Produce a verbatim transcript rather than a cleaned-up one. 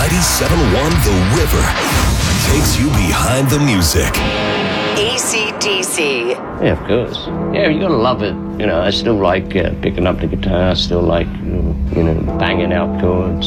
ninety-seven point one The River takes you behind the music. A C D C. Yeah, of course. Yeah, you gotta love it. You know, I still like uh, picking up the guitar. I still like, you know, banging out chords.